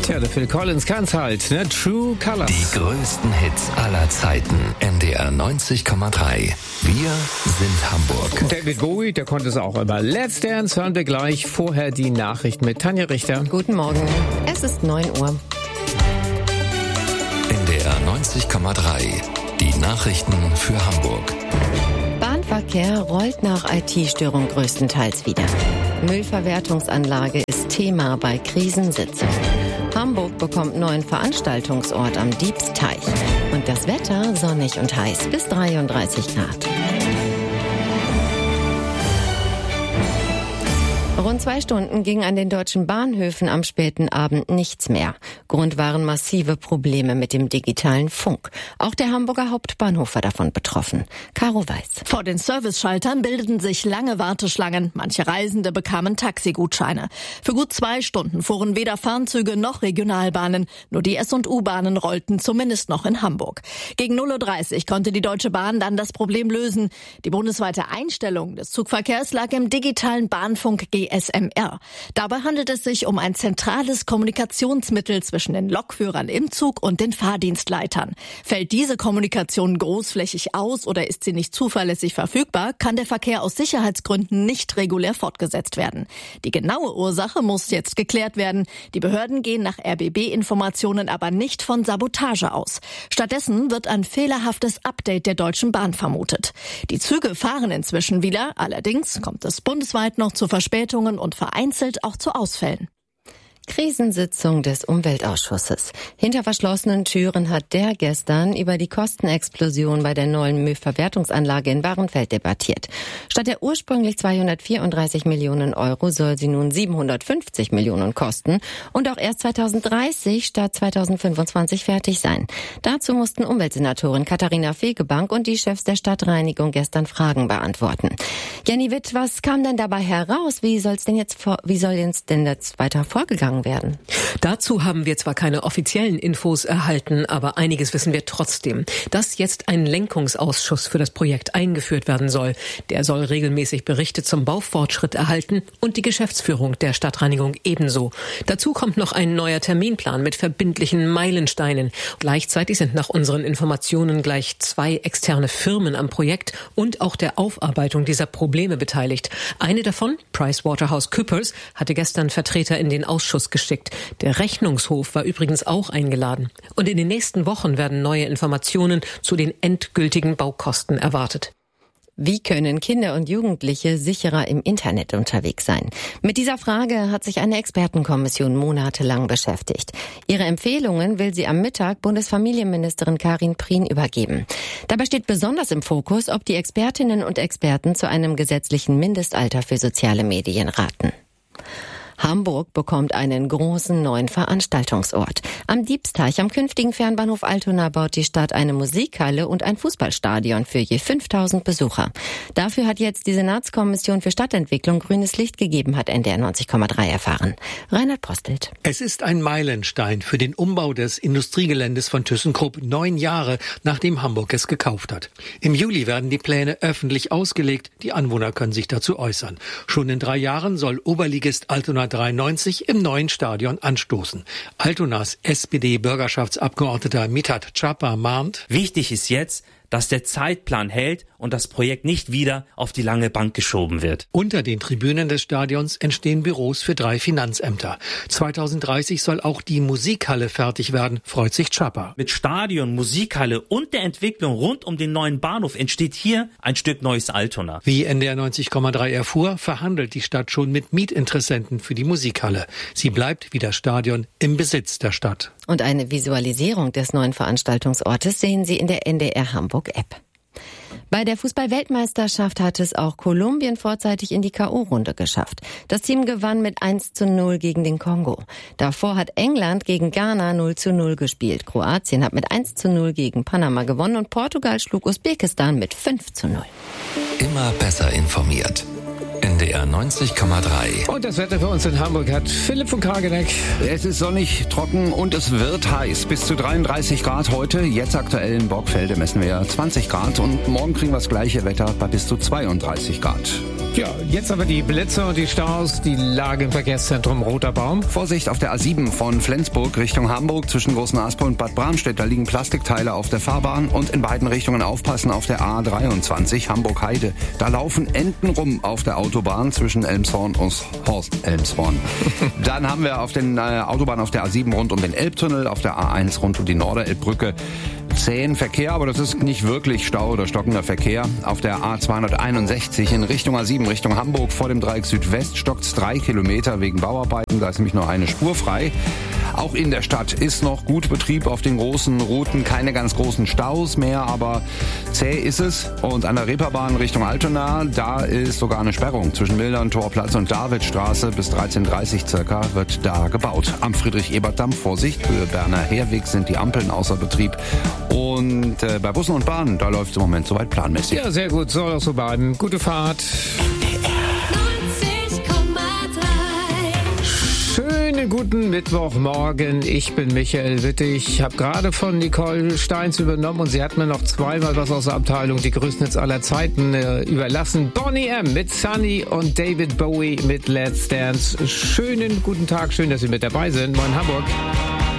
Ja, der Phil Collins kann's halt, ne? True Colors. Die größten Hits aller Zeiten. NDR 90,3. Wir sind Hamburg. David Bowie, der konnte es auch immer. Let's Dance hören wir gleich. Vorher die Nachricht mit Tanja Richter. Guten Morgen. Es ist 9 Uhr. NDR 90,3. Die Nachrichten für Hamburg. Bahnverkehr rollt nach IT-Störung größtenteils wieder. Müllverwertungsanlage ist Thema bei Krisensitzung. Hamburg bekommt neuen Veranstaltungsort am Diebsteich. Und das Wetter sonnig und heiß bis 33 Grad. Rund 2 Stunden ging an den deutschen Bahnhöfen am späten Abend nichts mehr. Grund waren massive Probleme mit dem digitalen Funk. Auch der Hamburger Hauptbahnhof war davon betroffen. Caro Weiß. Vor den Serviceschaltern bildeten sich lange Warteschlangen. Manche Reisende bekamen Taxigutscheine. Für gut 2 Stunden fuhren weder Fernzüge noch Regionalbahnen. Nur die S- und U-Bahnen rollten zumindest noch in Hamburg. Gegen 0:30 Uhr konnte die Deutsche Bahn dann das Problem lösen. Die bundesweite Einstellung des Zugverkehrs lag im digitalen Bahnfunk GSMR. Dabei handelt es sich um ein zentrales Kommunikationsmittel zwischen den Lokführern im Zug und den Fahrdienstleitern. Fällt diese Kommunikation großflächig aus oder ist sie nicht zuverlässig verfügbar, kann der Verkehr aus Sicherheitsgründen nicht regulär fortgesetzt werden. Die genaue Ursache muss jetzt geklärt werden. Die Behörden gehen nach RBB-Informationen aber nicht von Sabotage aus. Stattdessen wird ein fehlerhaftes Update der Deutschen Bahn vermutet. Die Züge fahren inzwischen wieder, allerdings kommt es bundesweit noch zu Verspätungen und vereinzelt auch zu Ausfällen. Krisensitzung des Umweltausschusses. Hinter verschlossenen Türen hat der gestern über die Kostenexplosion bei der neuen Müllverwertungsanlage in Bahrenfeld debattiert. Statt der ursprünglich 234 Millionen Euro soll sie nun 750 Millionen kosten und auch erst 2030 statt 2025 fertig sein. Dazu mussten Umweltsenatorin Katharina Fegebank und die Chefs der Stadtreinigung gestern Fragen beantworten. Jenny Witt, was kam denn dabei heraus? Wie soll denn jetzt weiter vorgegangen werden? Dazu haben wir zwar keine offiziellen Infos erhalten, aber einiges wissen wir trotzdem. Dass jetzt ein Lenkungsausschuss für das Projekt eingeführt werden soll. Der soll regelmäßig Berichte zum Baufortschritt erhalten und die Geschäftsführung der Stadtreinigung ebenso. Dazu kommt noch ein neuer Terminplan mit verbindlichen Meilensteinen. Gleichzeitig sind nach unseren Informationen gleich 2 externe Firmen am Projekt und auch der Aufarbeitung dieser Probleme beteiligt. Eine davon, PricewaterhouseCoopers, hatte gestern Vertreter in den Ausschuss geschickt. Der Rechnungshof war übrigens auch eingeladen. Und in den nächsten Wochen werden neue Informationen zu den endgültigen Baukosten erwartet. Wie können Kinder und Jugendliche sicherer im Internet unterwegs sein? Mit dieser Frage hat sich eine Expertenkommission monatelang beschäftigt. Ihre Empfehlungen will sie am Mittag Bundesfamilienministerin Karin Prien übergeben. Dabei steht besonders im Fokus, ob die Expertinnen und Experten zu einem gesetzlichen Mindestalter für soziale Medien raten. Hamburg bekommt einen großen neuen Veranstaltungsort. Am Diebsteich, am künftigen Fernbahnhof Altona, baut die Stadt eine Musikhalle und ein Fußballstadion für je 5000 Besucher. Dafür hat jetzt die Senatskommission für Stadtentwicklung grünes Licht gegeben, hat NDR 90,3 erfahren. Reinhard Postelt. Es ist ein Meilenstein für den Umbau des Industriegeländes von ThyssenKrupp, 9 Jahre nachdem Hamburg es gekauft hat. Im Juli werden die Pläne öffentlich ausgelegt. Die Anwohner können sich dazu äußern. Schon in 3 Jahren soll Oberligist Altona 93 im neuen Stadion anstoßen. Altonas SPD-Bürgerschaftsabgeordneter Mithat Chapa mahnt: Wichtig ist jetzt, dass der Zeitplan hält und das Projekt nicht wieder auf die lange Bank geschoben wird. Unter den Tribünen des Stadions entstehen Büros für 3 Finanzämter. 2030 soll auch die Musikhalle fertig werden, freut sich Chapa. Mit Stadion, Musikhalle und der Entwicklung rund um den neuen Bahnhof entsteht hier ein Stück neues Altona. Wie NDR 90,3 erfuhr, verhandelt die Stadt schon mit Mietinteressenten für die Musikhalle. Sie bleibt wie das Stadion im Besitz der Stadt. Und eine Visualisierung des neuen Veranstaltungsortes sehen Sie in der NDR Hamburg-App. Bei der Fußball-Weltmeisterschaft hat es auch Kolumbien vorzeitig in die K.O.-Runde geschafft. Das Team gewann mit 1:0 gegen den Kongo. Davor hat England gegen Ghana 0:0 gespielt. Kroatien hat mit 1:0 gegen Panama gewonnen und Portugal schlug Usbekistan mit 5:0. Immer besser informiert. NDR 90,3. Und das Wetter für uns in Hamburg hat Philipp von Kageneck. Es ist sonnig, trocken und es wird heiß. Bis zu 33 Grad heute. Jetzt aktuell in Borgfelde messen wir 20 Grad. Und morgen kriegen wir das gleiche Wetter bei bis zu 32 Grad. Ja, jetzt aber die Blitze und die Staus, die Lage im Verkehrszentrum Roter Baum. Vorsicht auf der A7 von Flensburg Richtung Hamburg zwischen Großen Aspel und Bad Bramstedt. Da liegen Plastikteile auf der Fahrbahn und in beiden Richtungen aufpassen auf der A23 Hamburg-Heide. Da laufen Enten rum auf der Autobahn zwischen Elmshorn und Horst-Elmshorn. Dann haben wir auf den Autobahn auf der A7 rund um den Elbtunnel, auf der A1 rund um die Norderelbbrücke. Zähen Verkehr, aber das ist nicht wirklich Stau oder stockender Verkehr. Auf der A261 in Richtung A7, Richtung Hamburg vor dem Dreieck Südwest stockt's 3 Kilometer wegen Bauarbeiten. Da ist nämlich nur eine Spur frei. Auch in der Stadt ist noch gut Betrieb auf den großen Routen. Keine ganz großen Staus mehr, aber zäh ist es. Und an der Reeperbahn Richtung Altona, da ist sogar eine Sperrung zwischen Millantorplatz und Davidstraße. Bis 13:30 circa wird da gebaut. Am Friedrich-Ebert-Damm, Vorsicht, Höhe Berner Heerweg sind die Ampeln außer Betrieb. Und bei Bussen und Bahnen, da läuft es im Moment soweit planmäßig. Ja, sehr gut, soll auch so bleiben. Gute Fahrt. Schönen guten Mittwochmorgen. Ich bin Michael Wittig. Ich habe gerade von Nicole Steins übernommen und sie hat mir noch zweimal was aus der Abteilung Die größten Hits aller Zeiten überlassen. Boney M. mit Sunny und David Bowie mit Let's Dance. Schönen guten Tag, schön, dass Sie mit dabei sind. Moin Hamburg.